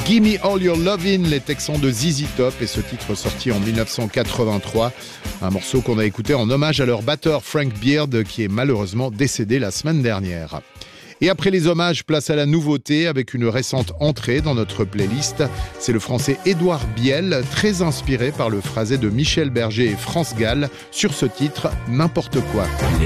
Gimme All Your Lovin', les Texans de ZZ Top, et ce titre sorti en 1983. Un morceau qu'on a écouté en hommage à leur batteur Frank Beard, qui est malheureusement décédé la semaine dernière. Et après les hommages, place à la nouveauté avec une récente entrée dans notre playlist. C'est le français Édouard Biel, très inspiré par le phrasé de Michel Berger et France Gall sur ce titre, N'importe quoi.